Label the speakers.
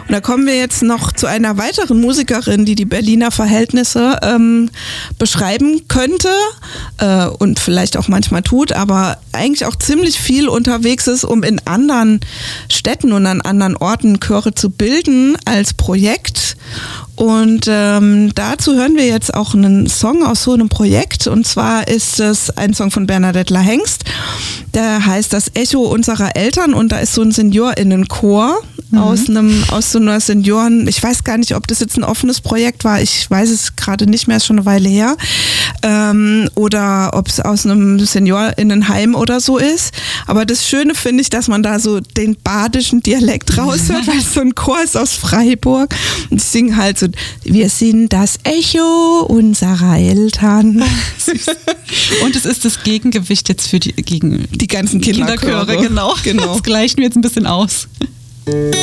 Speaker 1: Und da kommen wir jetzt noch zu einer weiteren Musikerin, die Berliner Verhältnisse beschreiben könnte und vielleicht auch manchmal tut, aber eigentlich auch ziemlich viel unterwegs ist, um in anderen Städten und an anderen Orten Chöre zu bilden als Projekt. Und dazu hören wir jetzt auch einen Song aus so einem Projekt. Und zwar ist es ein Song von Bernadette Lahengst. Der heißt Das Echo unserer Eltern. Und da ist so ein SeniorInnenchor aus so einer Senioren... Ich weiß gar nicht, ob das jetzt ein offenes Projekt war. Ich weiß es gerade nicht mehr, ist schon eine Weile her. Oder ob es aus einem SeniorInnenheim oder so ist. Aber das Schöne finde ich, dass man da so den badischen Dialekt raushört, weil so ein Chor ist aus Freiburg. Und die singen halt so: Wir sind das Echo unserer Eltern.
Speaker 2: Und es ist das Gegengewicht jetzt für gegen
Speaker 1: die ganzen Kinderchöre.
Speaker 2: Genau. Das gleichen wir jetzt ein bisschen aus.